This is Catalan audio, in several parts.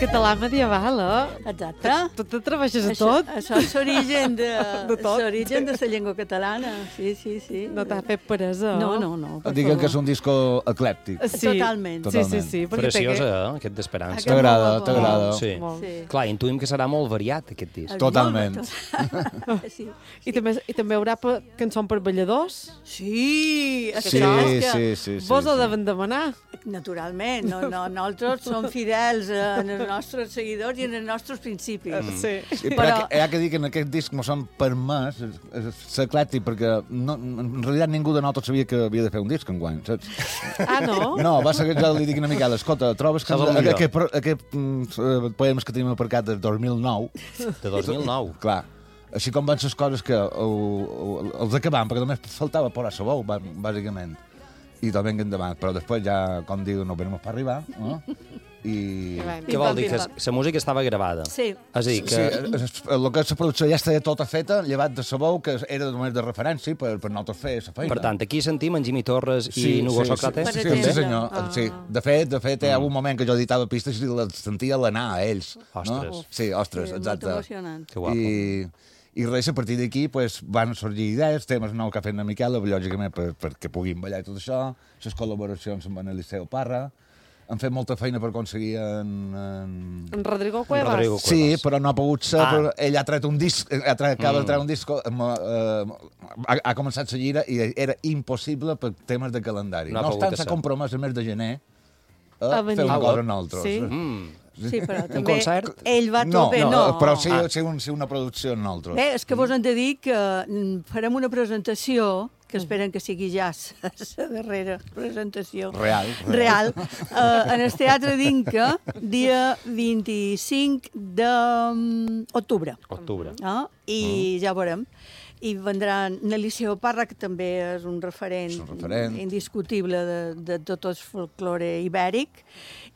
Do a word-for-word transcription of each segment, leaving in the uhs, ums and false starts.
català medieval, eh? Exacte. Tu t'atreveixes a Això, tot? això és l'origen de, De tot. l'origen de la llengua catalana. Sí, sí, sí. No t'ha fet peresa, No, oh? no, no. per Diguem que és favor. un disco eclèptic. Sí. Totalment. Sí, sí, sí. perquè té Preciosa, que- eh, aquest d'Esperança. Aquest T'agrada, molt guapo. t'agrada. Sí. Molt. Sí. Clar, intuïm que serà molt variat, aquest disc. És Totalment. molt- Sí. I també, i també hi haurà pa- cançons per balladors? Sí, és Sí, que és que, sí, sí. sí, Vos ho sí. deuen demanar. naturalment, no, no, nosaltres som fidels en els nostres seguidors i en els nostres principis. Mm. Sí. Sí, però, Però- hi ha que dir que en aquest disc mos han permès ser eclèctic, perquè no, en realitat ningú de nosaltres sabia que havia de fer un disc enguany, saps? Ah, no? No, va ser que jo li dic a Miquel, escolta, trobes que Saps el millor. aquest, aquest mm, poemes que tenim aparcat del dos mil nou, De dos mil nou. clar, així com van les coses que uh, els acabam, perquè només faltava posar la veu, bà- bàsicament. I tot venga endavant, però després ja, com diu, no venim per arribar, no? I... Que bé. Què vol dir? Que la música estava gravada. Sí. És a dir, Sí, que... el que és la producció ja estava tota feta, llevat de la veu, que era només de referència per, per nosaltres fer la feina. Per tant, aquí sentim en Jimmy Torres i Nugo Sócrates. Sí, Per sí, sí, exemple. senyor. Ah. Sí. De fet, de fet, hi ha un moment que jo editava pistes i les sentia l'anar a ells. Ostres. No? Sí, ostres, Sí, exacte. molt emocionant. Que guapo. I, I res, a partir d'aquí pues, van sorgir idees, temes nous que ha fet la Miquela, lògicament per, perquè puguin ballar i tot això, les col·laboracions amb en Eliseu Parra, han fet molta feina per aconseguir en... en... En Rodrigo Cuevas. Rodrigo. Sí, Cuevas. però no ha pogut ser, Ah. ah. però ell ha tret un disc, ha tret, acaba de treure un disc, eh, ha, ha començat la gira i era impossible per temes de calendari. No No, ha no pogut obstant, s'ha ser. compromès el mes de gener a, A venir. fer una Ah, cosa bueno. en altres. Sí. Mm. Sí, però també concert? ell va No, tope, no, no. però sí, Ah. sí, un, sí una producció en altres. Bé, és que vos hem de dir que mm, farem una presentació que esperen que sigui ja la darrera presentació Real. real, eh, en el Teatre d'Inca, dia vint-i-cinc d'octubre. Octubre. No? I ja veurem. I vendran Eliseu Parra, que també és un referent, És un referent. indiscutible de, de tot el folklore ibèric.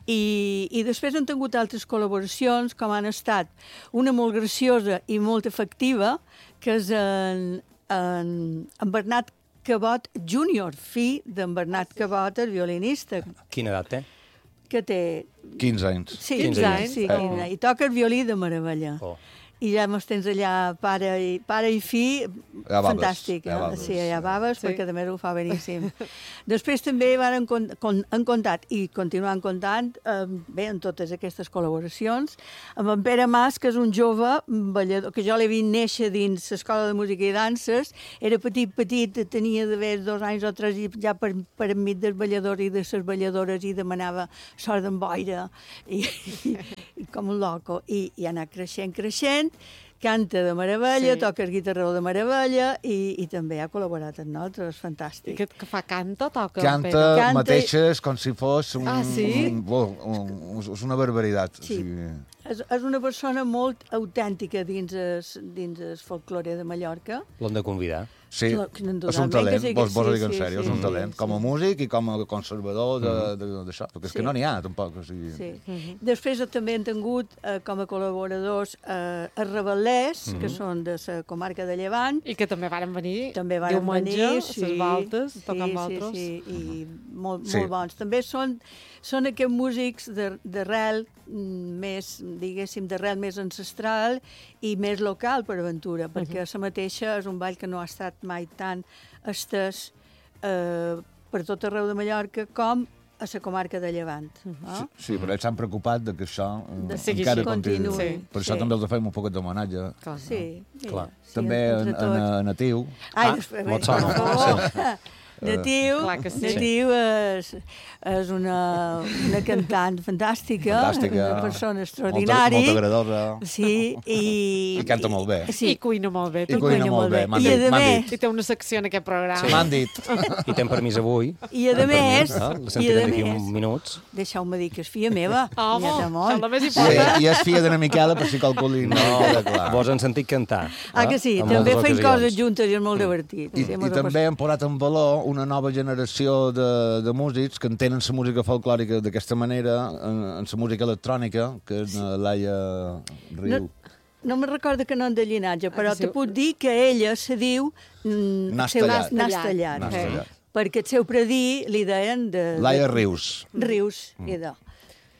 I, I després han tingut altres col·laboracions, com han estat una molt graciosa i molt efectiva, que és en, en, en Bernat Cabot Júnior, fill d'en Bernat Cabot, el violinista, Quina edat té? que té... quinze anys. Sí, quinze anys. Sí, Oh. quinze. I toca el violí de meravella. Oh. I ja mos tens allà, pare i, pare i fill, Ja baves, fantàstic. ja eh? baves. Sí, ja baves, Sí. perquè també ho fa beníssim. Després també van con, con, han comptat, i continuen comptant, eh, bé, en totes aquestes col·laboracions, amb en Pere Mas, que és un jove ballador, que jo l'he vist néixer dins l'Escola de Música i Danses, era petit, petit, tenia d'haver dos anys o tres, i ja per, per enmig dels balladors i de les balladores, i demanava sort d'en boira, i, i, i com un loco. I, i ha anat creixent, creixent, canta de meravella, Sí. toca el guitarró de meravella i, i també ha col·laborat amb nosaltres, és I fantàstic. que, que fa canta, toca. Canta, Pere? Canta i- mateixes com si fos un, Ah, sí? un, un, un, és una barbaritat. Sí. O sigui, És, és una persona molt autèntica dins el, dins el folklore de Mallorca. L'hem de convidar. sí, Clar, és un naturalment talent, que sí que vos, vos ho sí, dic en sí, sèrio, sí, és un sí, talent, sí. com a músic i com a conservador de- de- d'això, perquè és Sí. que no n'hi ha, tampoc. O sigui... Sí. Després també han tingut eh, com a col·laboradors eh, els Rebel·lers, que són de la comarca de Llevant. I que també varen venir També van diumenge, venir, a les voltes, a tocar amb sí, altres. sí, i molt, Sí. molt bons. També són, són aquests músics de- d'arrel mm, més, diguéssim, d'arrel més ancestral i més local per aventura, perquè la mateixa és un ball que no ha estat mai tan estès eh, per tot arreu de Mallorca com a la comarca de Llevant. No? Sí, però ells s'han preocupat de que això eh, De sigui encara així. continuï. Continuï, Sí. Per això sí. també els fem un poquet d'homenatge. Clar. Sí, mira, Clar. sí, També en, entre en, tots. en Natiu. Ai, Ah, després, mos per sona. favor. Natiu, Clar que sí. Natiu és, és una, una cantant fantàstica, Fantàstica. una persona Molta, extraordinària. molt agradora. Sí, i... I canta molt bé. Sí, I cuina molt bé. I també. cuina molt bé, m'han I dit, a m'han més, dit. I té una secció en aquest programa. Sí. M'han dit. I tem permís avui. i a més, Ah, la i a sentirem d'aquí més, uns minuts. deixeu-me dir que és filla meva, Home, nieta això és molt. el més Sí, important. i és filla de la Miquela, per si calculin. No, queda clar. Vos han sentit cantar. Ah, eh? que sí, En també moltes fem ocasions. coses juntes i és molt divertit. I, Sí, I mos ho també hem posat en valor una nova generació de, de músics que entenen la música folclòrica d'aquesta manera, en, en la música electrònica, que és la Laia Riu. No, no me'n recordo que nom de llinatge, però Ah, que sí. te puc dir que ella se diu mm, Nas seu- tallat. Nas Tallat. tallat. Nas Eh. Perquè el seu predí li deien de... Laia de- Rius. Rius, idò.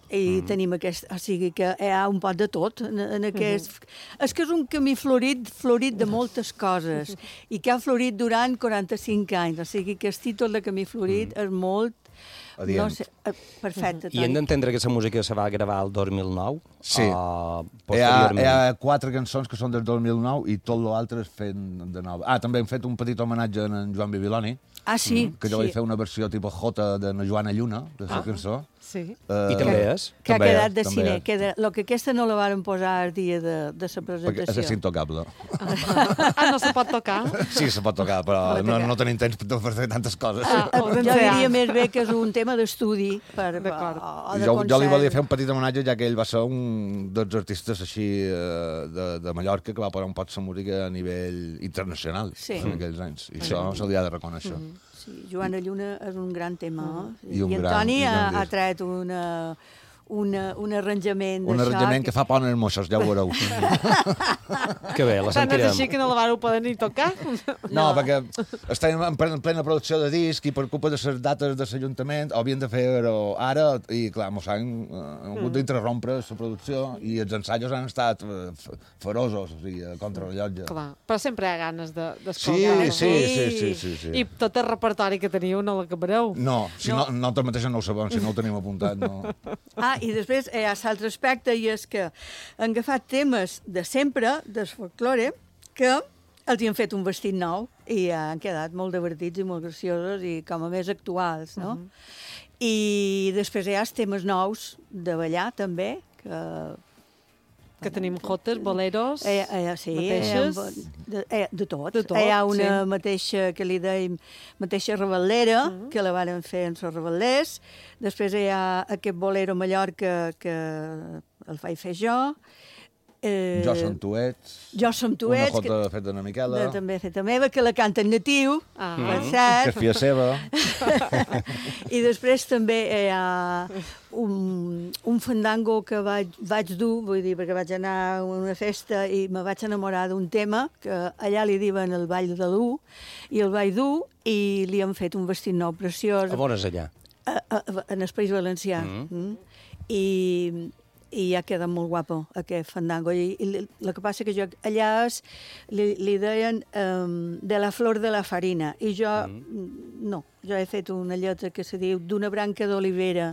i mm. tenim aquest... O sigui que hi ha un pot de tot en, en aquest... Mm -hmm. És que és un camí florit, florit de moltes coses i que ha florit durant quaranta-cinc anys. O sigui que el títol de Camí Florit mm. és molt... Adient. No sé, perfecte, Toni. I hem d'entendre que la música se va gravar el dos mil nou? Sí. O Hi ha, posteriorment? hi ha quatre cançons que són del dos mil nou i tot l'altre és fet de nou. Ah, també hem fet un petit homenatge a en Joan Bibiloni, Ah, sí? que jo sí. vaig fer una versió tipus Jota de na Joana Lluna, de la Ah. cançó. Sí. Uh, I també és? Que ha També quedat és, de també cine. és. Queda, lo que aquesta no la varen posar el dia de, de la Perquè presentació. és intocable. Ah, no se pot tocar? Sí, se pot tocar, però Pot no, tocar. no tenim temps per fer tantes coses. Ah, O jo d'ensaiar. diria més bé que és un tema d'estudi per, D'acord. o, o de Jo, concert. jo li volia fer un petit homenatge, ja que ell va ser un dels artistes així eh, de, de Mallorca que va posar un pot la música a nivell internacional Sí. en aquells anys. I això se li ha de reconèixer. Sí, Joana Lluna és un gran tema. eh? I un I en gran- Toni i un ha, gran ha disc. tret una, una, un arranjament Un d'això arranjament que fa por en els moixos, ja ho veureu. Que bé, la Tant és sentirem. així que no la vareu poder ni tocar? No, perquè estem en plena, en plena producció de disc i per culpa de les dates de l'Ajuntament ho havien de fer-ho ara i, clar, mos han, eh, han hagut d'interrompre la producció i els ensaios han estat eh, f- feroços, o sigui, a contrarrellotge. Clar, però sempre hi ha ganes de- Sí, d'escoltar. sí, sí, sí, sí, sí. I tot el repertori que teniu no l'acabareu. No, si no, no, no mateix no ho sabem, si no ho tenim apuntat, no. Ah, i després hi ha l'altre aspecte, i és que han agafat temes de sempre, del folklore, que els hi han fet un vestit nou i han quedat molt divertits i molt graciosos i com a més actuals, no? Uh -huh. I després hi ha els temes nous de ballar, també, que... Que tenim jotes, boleros, Eh, eh, sí, mateixes. eh, de, eh, de tot. De tot, Hi ha una sí. mateixa, que li dèiem, mateixa rebel·lera, uh -huh. que la varen fer en els rebel·lers. Després hi ha aquest bolero a Mallorca, que el vaig fer jo. Eh, Jo som tuets, Jo som tuets, una que, jota feta de Miquela, de, també feta meva, que la canta en natiu, Ah. per que és cert. filla seva. I després també hi ha un, un fandango que vaig, vaig dur, vull dir, perquè vaig anar a una festa i me vaig enamorar d'un tema que allà li diuen el Ball de l'U, i el vaig dur i li han fet un vestit nou preciós A on és allà? a, a, en el País Valencià. Mm. Mm. I, i ja queda molt guapo aquest fandango. I, i el que passa que jo allà és, li, li deien um, de la flor de la farina, i jo mm. no, jo he fet una lletra que se diu d'una branca d'olivera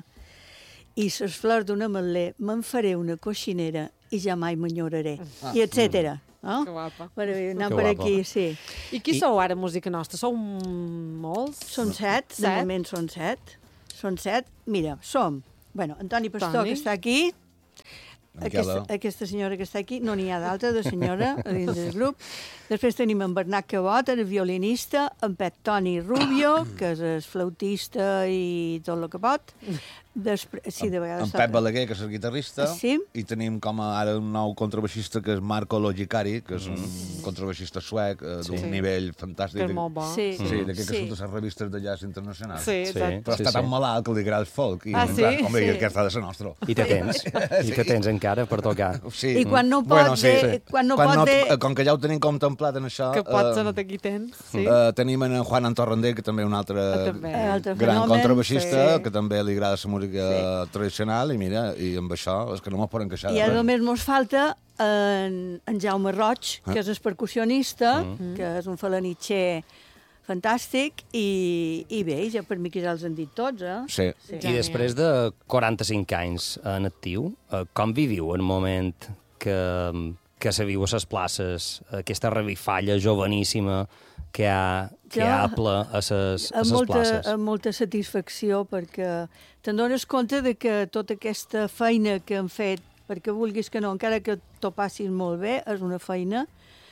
i les flors d'un ametler me'n faré una coixinera i ja mai m'enyoraré, Ah. i etcètera. No? Que guapa. Bueno, anant Que per guapo. aquí, sí. I qui I- sou ara, música nostra? Sou molts? Són set, de Set? moment són set. Són set. Mira, som, bueno, Antoni Pastor, Toni. que està aquí, aquesta, Miquela. aquesta senyora que està aquí, no n'hi ha d'altra, de senyora, a dins del grup. Després tenim en Bernat Cabot, el violinista, en Pet Toni Rubio, que és el flautista i tot el que pot. Després, sí, de vegades... En Pep Balaguer, que és el guitarrista, Sí. i tenim com a ara un nou contrabaixista, que és Marco Logicari, que és un contrabaixista suec eh, d'un Sí. nivell fantàstic. Que és molt bo. Sí, Sí, d'aquest que sí. surt a les revistes de jazz internacionals. Sí, exacte. Però Sí, està sí. tan malalt que li agrada el folk. I, Ah, sí? clar, home, Sí. i aquest ha de ser nostre. I te tens. I te tens encara per tocar. Sí. I quan no pot ve- quan no pot ve- Com que ja ho tenim contemplat en això... Que pots eh, anar aquí tens, sí. eh, tenim en Juan Antorrender, que també és un altre Ah, també. Altre gran fenomen, contrabaixista, sí. que també li agrada la música tradicional, i mira, i amb això és que no mos poden queixar. I de ara res. només mos falta en, en Jaume Roig, que és el percussionista, que és un falanitxer fantàstic, i, i bé, ja per mi que ja els han dit tots, eh? Sí. Sí. I després de quaranta-cinc anys en actiu, eh, com viviu el moment que, que se viu a les places, aquesta revifalla joveníssima que hi ha, que hi ha Jo- ple a les, a amb les molta, places? amb molta satisfacció, perquè te'n dones compte de que tota aquesta feina que han fet, perquè vulguis que no, encara que t'ho passis molt bé, és una feina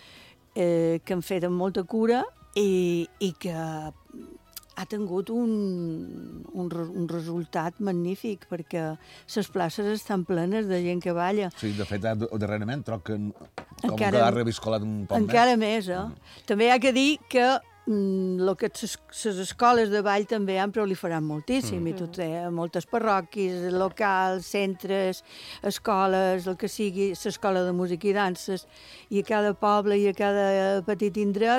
eh, que han fet amb molta cura i, i que ha tingut un, un, re- un resultat magnífic, perquè les places estan plenes de gent que balla. Sí, de fet, ara, darrerament troc que com Encara- que ha reviscolat un poc Encara més. més, eh? També hi ha que dir que mm, lo que les escoles de ball també han proliferat moltíssim, mm. i tot eh, moltes parròquies, locals, centres, escoles, el que sigui, l'escola de música i danses, i a cada poble i a cada petit indret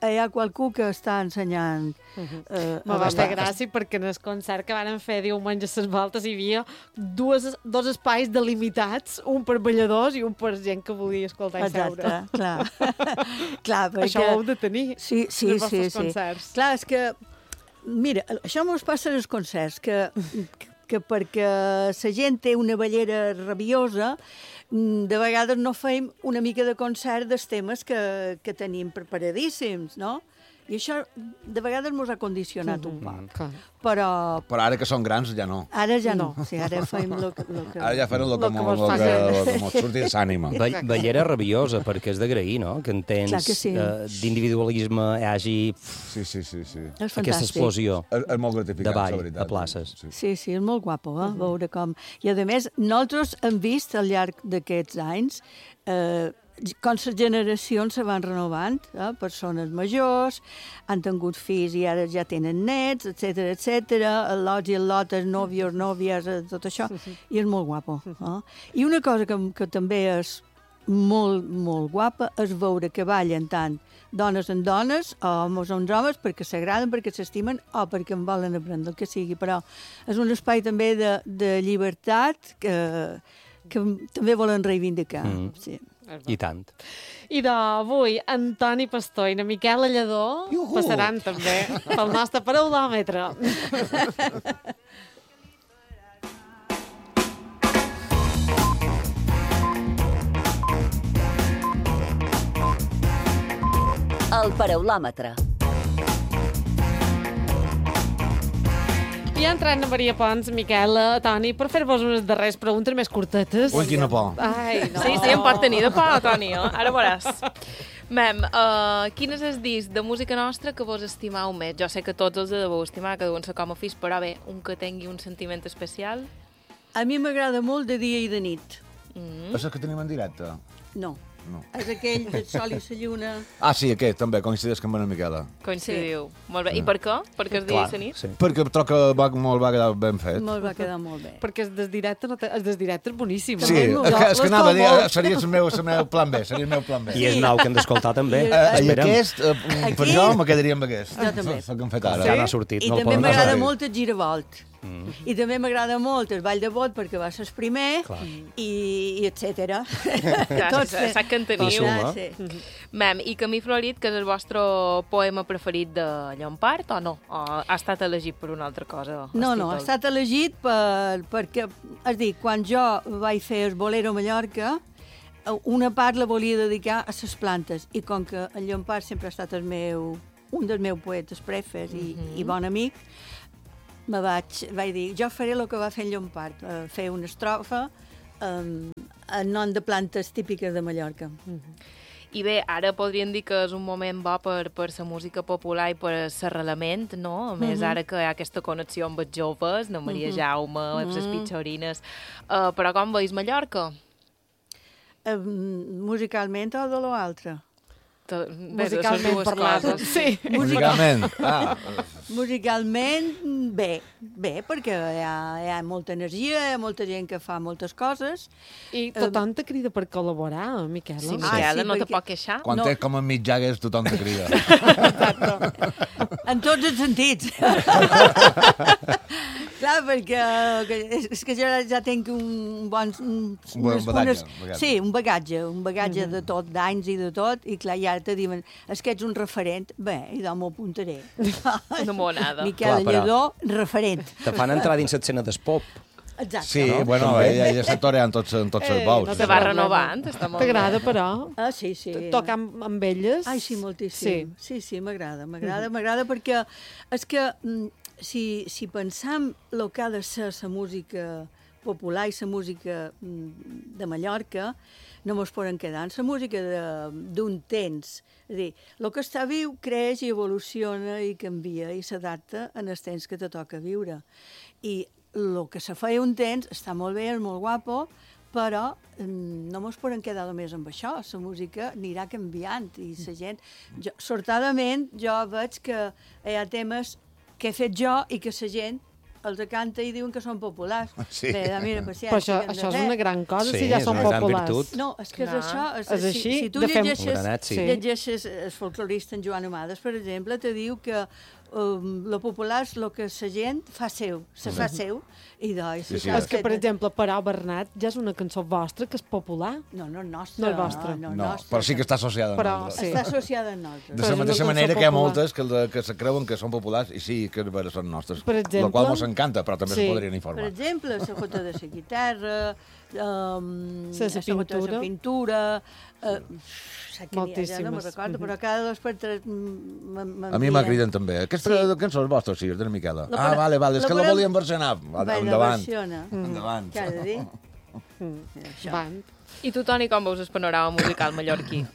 hi ha qualcú que està ensenyant... Eh, Me va fer gràcia perquè en el concert que van fer diumenge a les voltes hi havia dues, dos espais delimitats, un per balladors i un per gent que volia escoltar i seure. Exacte, clar. clar perquè... Això ho heu de tenir. Sí, sí, en els sí, vostres sí. concerts. Clar, és que... Mira, això mos passa als concerts, que, que perquè la gent té una ballera rabiosa, de vegades no fem una mica de concert dels temes que, que tenim preparadíssims, no? I això de vegades ens ha condicionat un poc. Clar. Però Però ara que són grans ja no. ara ja no. O sigui, ara fem lo que... Lo que... Ara ja farem el que Lo que mos vos faci. surti de l'ànima. Ba ballera rabiosa, perquè és d'agrair, no? Que en temps Clar que sí. eh, d'individualisme hi hagi pff, Sí, sí, sí. sí. És aquesta fantàstic. explosió És, és molt gratificant, de ball la veritat. a places. Sí. Sí, sí, és molt guapo, eh? Veure com... I, a més, nosaltres hem vist al llarg d'aquests anys eh, com les generacions se van renovant, eh? Persones majors, han tingut fills i ara ja tenen nets, etcètera, etcètera, el lots i el lotes, nòvios, nòvies, eh, tot això, i és molt guapo. Eh? I una cosa que, que també és molt, molt guapa és veure que ballen tant dones en dones, o homes en homes, perquè s'agraden, perquè s'estimen, o perquè en volen aprendre el que sigui. Però és un espai també de, de llibertat que, que també volen reivindicar. Mm. Sí. I tant. I d'avui, Antoni Pastor i na Miquela Lledó Iuhu! passaran també pel nostre paraulòmetre. El paraulòmetre. I entrant a Maria Pons, Miquela, Toni, per fer-vos unes darreres preguntes més curtetes. Ui, quina por. Ai, no. Sí, sí, em pot tenir de por, Toni, eh? Ara veuràs. Mem, uh, quin és el disc de música nostra que vos estimau més? Jo sé que tots els deveu estimar, cada un sa com a fills, però bé, un que tingui un sentiment especial? A mi m'agrada molt de dia i de nit. Mm. És el que tenim en directe? No. No. És aquell del sol i la lluna. Ah, sí, aquest, també, coincideix amb una Miquela. Coincidiu. Sí. Molt bé. I per què? Perquè és dia i la nit? sí. Perquè troc que va, molt va quedar ben fet. Me'l va quedar molt bé. Perquè el desdirecte, no té... el desdirecte és boníssim. Sí, eh? és que, és que anava a dir, L'escolto seria el meu, el meu plan B, seria el meu plan B. I és nou que hem d'escoltar també. I- Eh, I Esperem. aquest, eh, per Aquí- jo, me quedaria amb aquest. Jo també. El que hem fet ara. Ja n'ha sortit. I no el també poden m'agrada passar. molt el giravolt. Mm. I també m'agrada molt el ball de bot perquè va ser el primer, i, i etcètera. Ja, Tots, sa- sac que en teniu. Ja, suma. sí. Mem, i Camí Florit, que és el vostre poema preferit de Llompart, o no? O ha estat elegit per una altra cosa? el No, no, ha títol? estat elegit per, perquè, és a dir, quan jo vaig fer el Bolero a Mallorca, una part la volia dedicar a les plantes, i com que el Llompart sempre ha estat el meu, un dels meus poetes prefers i, Mhm. i bon amic, me vaig, vaig dir, jo faré el que va fer en Llompart, eh, fer una estrofa um, en nom de plantes típiques de Mallorca. I bé, ara podríem dir que és un moment bo per, per la música popular i per l'arrelament, no? A més, ara que hi ha aquesta connexió amb els joves, la Maria Jaume, amb les pitxorines. Uh, però com veus Mallorca? Um, musicalment o de lo altre? Te- bé, de les Musicalment dues parlant. coses. Sí. Musicalment. Ah, Musicalment, bé, bé, perquè hi ha, hi ha molta energia, hi ha molta gent que fa moltes coses. I tothom te crida per col·laborar, Miquela. Sí, Ah, Miquela, sí, no te perquè- pot queixar? quan No. no. és com en Mick Jagger, tothom te crida. En tots els sentits. Clar, perquè que, és, és que jo ja tinc un bon... Un, Un bon bagatge, bagatge. Sí, un bagatge, un bagatge de tot, d'anys i de tot, i clar, ja te diuen, és que ets un referent. Bé, i doncs m'ho apuntaré. No m'ho nada. Miquel Clar, però- Lledó, referent. Te fan entrar dins l'escena d'espop. Exacte. Sí, No? bueno, També. ella, ella s'ha toreat en tots, en tots els Eh, bous. no Se va renovant, està molt bé. T'agrada, però? Ah, sí, sí. Tocar amb, amb elles? Ai, sí, moltíssim. Sí, sí, sí m'agrada, m'agrada, Mhm. m'agrada perquè és que mm, si, si pensam el que ha de ser la música popular i la música mm, de Mallorca, no mos poden quedar en la música de- d'un temps. És a dir, el que està viu creix i evoluciona i canvia i s'adapta en els temps que te toca viure. I el que se feia un temps està molt bé, és molt guapo, però mm, no mos podem quedar només amb això. La música anirà canviant i la gent... Jo, sortadament, jo veig que hi ha temes que he fet jo i que la gent els canta i diuen que són populars. Sí. Bé, mira, paciència, Però això, que hem de això és fer. una gran cosa, Sí, si ja és són una gran populars. virtut. No, és que és Clar. això. És, És així, si, si tu de fer- llegeixes, Un granet, sí. llegeixes el folclorista en Joan Amades, per exemple, te diu que um, lo popular és el que la gent fa seu, se fa seu, i doncs... Sí, sí. És que, per exemple, Però Bernat ja és una cançó vostra que és popular. No, no és nostra. No és vostra. No, No, nostra. però sí que està associada Però- amb nosaltres. sí. Està associada a nosaltres. De Però és la una mateixa cançó manera que hi ha popular. moltes que, que se creuen que són populars i sí, que bé, són nostres. Per exemple? La qual mos encanta, però també Sí. sí. podrien Per informar. exemple, la Jota de la guitarra, um, La la Jota de pintura. la pintura, uh, ja no me'n Moltíssimes. recordo, però cada dos per tres m'envien. A mi m'agriden també. Aquests Sí. sí. cançons vostres, sí, de Miquela. La Ah, para- vale, vale, és la que la para- volíem versionar. Va, Vai, la endavant. versiona. Endavant. Què ha de dir? Mm. Van. I tu, Toni, com veus el panorama musical mallorquí?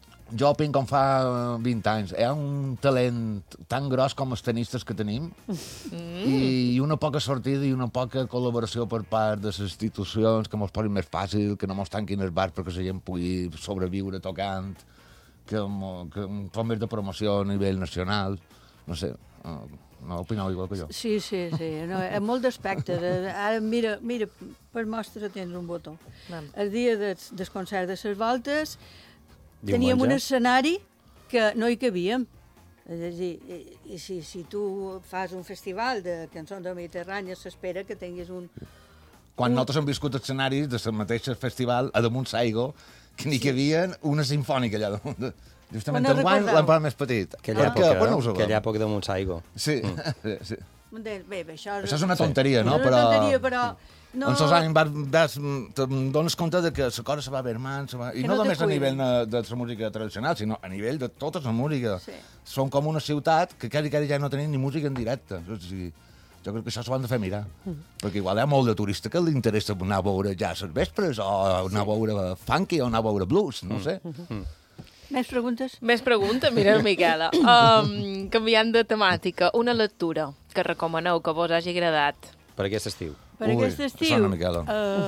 Jo opino com fa vint anys. Hi ha un talent tan gros com els tenistes que tenim mm. i una poca sortida i una poca col·laboració per part de les institucions que mos posin més fàcil, que no mos tanquin els bars perquè la gent pugui sobreviure tocant, que, mo, que un poc més de promoció a nivell nacional. No sé, uh, no opineu igual que jo. Sí, sí, sí. No, en molt d'aspectes. Eh, Ara, mira, mira, per mostra tens un botó. Anem. El dia des, des concert de les Voltes Diumenge. teníem un escenari que no hi cabíem. És a dir, i, i si, si tu fas un festival de cançons de Mediterrània, s'espera que tinguis un... Quan nosaltres hem viscut escenaris de la mateixa festival a damunt Saigo, que n'hi cabia una sinfònica allà damunt. Justament Quan no enguany recordeu? l'hem parlat més petit. Aquella Perquè, època, bueno, ho sabem. aquella època de Montsaigo. Sí, sí, sí. Bé, bé, això, Això és una tonteria, no? És una tonteria, però... No, En els anys vas, vas, te'n dones compte de que la cosa se va vermant, se va... i Que no, no te només a cuiden. nivell de, de la música tradicional, sinó a nivell de tota la música. Sí. Som com una ciutat que quasi, quasi ja no tenim ni música en directe. O sigui, jo crec que això s'ho han de fer mirar. Mm. Perquè igual hi ha molt de turista que li interessa anar a veure jazz als vespres, o anar a veure funky, o anar a veure blues, no sé. Mm. Més preguntes? Més pregunta, mira el Miquela. Um, canviant de temàtica, una lectura que recomaneu, que vos hagi agradat. Per aquest estiu. Per Ui, aquest estiu... sona Miquela.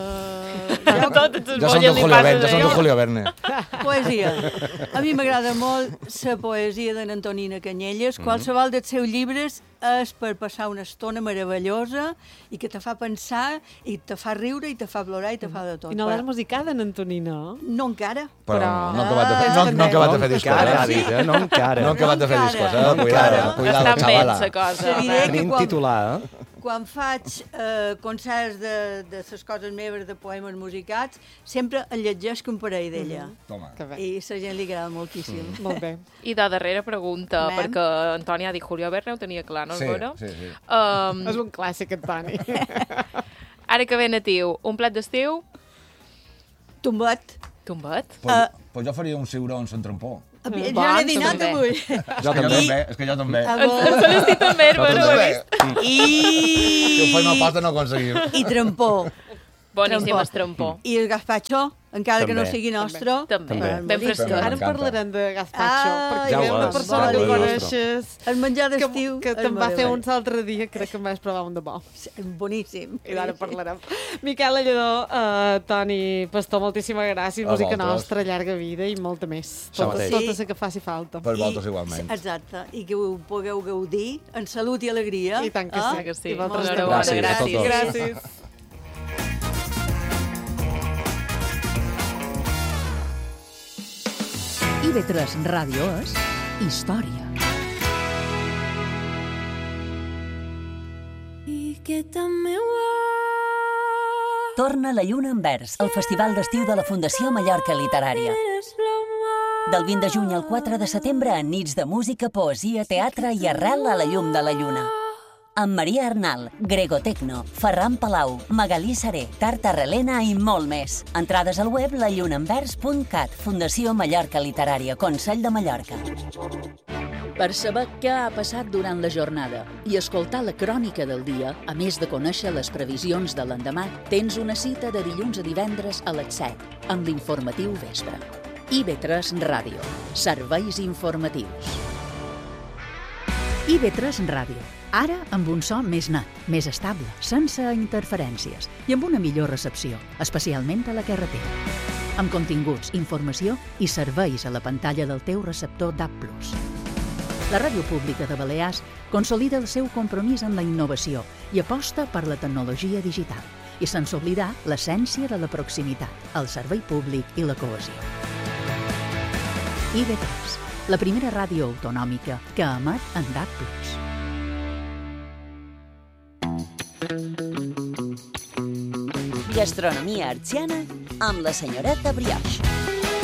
Uh, Tot les Ja són bolles de li Julio passen Verne, ja són allò. de Julio Verne. poesia. A mi m'agrada molt la poesia d'en Antonina Canyelles. Qualsevol dels seus llibres és per passar una estona meravellosa i que te fa pensar, i te fa riure, i te fa plorar, i te fa de tot. I no l'has Però musicada, en Antonina? no encara. Però Però- no ha acabat de fer, Ah, no, no ha acabat de fer discos, encara, eh? ha dit, eh? No encara. No ha acabat de fer No discos, encara. eh? Cuidado, cuidado, Està ben xavala. la cosa. Te diré que Tenim quan, titular, eh? quan faig eh, concerts de, de les coses meves de poemes musicats, sempre en llegeix un parell d'ella. Toma. Que bé. I a la gent li agrada moltíssim. Molt bé. I de darrera pregunta, Anem. perquè Antoni ha dit Julio Verne, ho tenia clar, no, Sí, Albora? sí, sí. Um, És un clàssic, Antoni. ara que ve natiu, un plat d'estiu, Tombet. tombet. Pues, Ah. pues jo faria un ciuró en Sant Trampó. Jo Mm, n'he bon, dinat també. avui. Jo també. també, és que jo també. A En bo- Celestí també, hermano, ho he vist. Si ho I... feim a pasta no ho aconseguim. I trampó. Boníssim, Trampó. el trampó. I el gazpacho, encara que no També. sigui nostre. També, També. ben fresquet. També. Ara en m'encanta. parlarem de gazpacho, Ah, perquè ja hi ha ho una és, persona ja que ho és. coneixes El menjar que, d'estiu que és te'n va fer meravellós. uns altre dia, crec que em vas provar un de bo. Boníssim. I d'ara parlarem. Miquel Alledó, uh, Toni Pastor, moltíssimes gràcies. A Música vosaltres. nostra, llarga vida i molta més. Això Tota, mateix. tota la que faci falta. Per vosaltres igualment. Exacte. I que ho pugueu gaudir en salut i alegria. I tant que eh? sí. que sí. I vosaltres Molt també. enhorabona, Gràcies a gràcies. tots. Gràcies. I ve tres Ràdio és història. I que també ho Torna la lluna en vers, el festival d'estiu de la Fundació Mallorca Literària. és l'home. Del vint de juny al quatre de setembre en nits de música, poesia, teatre i arrel a la llum de la lluna. Amb Maria Arnal, Grego Tecno, Ferran Palau, Magalí Saré, Tarta Relena i molt més. Entrades al web la lluna en vers punt cat, Fundació Mallorca Literària, Consell de Mallorca. Per saber què ha passat durant la jornada i escoltar la crònica del dia, a més de conèixer les previsions de l'endemà, tens una cita de dilluns a divendres a les set, amb l'informatiu vespre. I ve tres Ràdio. Serveis informatius. I ve tres Ràdio. Ara amb un so més net, més estable, sense interferències i amb una millor recepció, especialment a la carretera. Amb continguts, informació i serveis a la pantalla del teu receptor D A B plus. La Ràdio Pública de Balears consolida el seu compromís amb la innovació i aposta per la tecnologia digital. I sense oblidar l'essència de la proximitat, el servei públic i la cohesió. I B tres, la primera ràdio autonòmica que emet en D A B plus. Gastronomia artsiana amb la senyoreta Brioche.